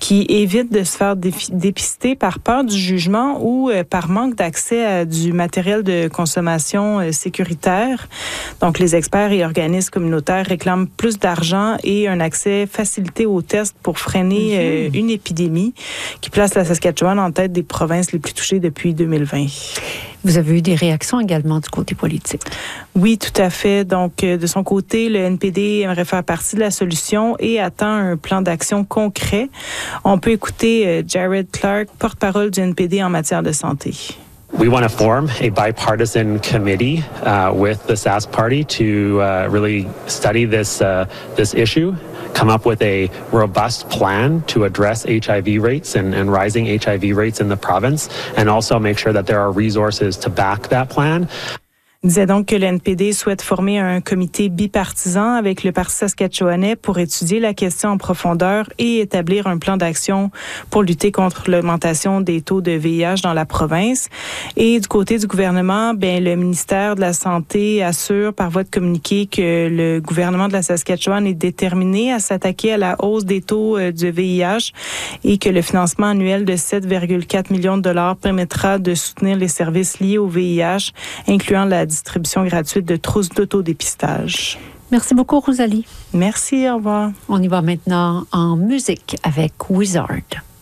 qui évitent de se faire dépister par peur du jugement ou par manque d'accès à du matériel de consommation sécuritaire. Donc, les experts et organismes communautaires réclament plus d'argent et un accès facilité aux tests pour freiner une épidémie qui place la Saskatchewan en tête des provinces les plus touchées depuis 2020. Vous avez eu des réactions également du côté politique? Oui, tout à fait. Donc, de son côté, le NPD aimerait faire partie de la solution et attend un plan d'action concret. On peut écouter Jared Clark, porte-parole du NPD en matière de santé. We want to form a bipartisan committee with the Sask Party to really study this issue, come up with a robust plan to address HIV rates and rising HIV rates in the province, and also make sure that there are resources to back that plan. Il disait donc que le NPD souhaite former un comité bipartisan avec le Parti saskatchewanais pour étudier la question en profondeur et établir un plan d'action pour lutter contre l'augmentation des taux de VIH dans la province. Et du côté du gouvernement, le ministère de la Santé assure par voie de communiqué que le gouvernement de la Saskatchewan est déterminé à s'attaquer à la hausse des taux du VIH et que le financement annuel de 7,4 millions de dollars permettra de soutenir les services liés au VIH, incluant la distribution gratuite de trousses d'autodépistage. Merci beaucoup, Rosalie. Merci, au revoir. On y va maintenant en musique avec Wizard.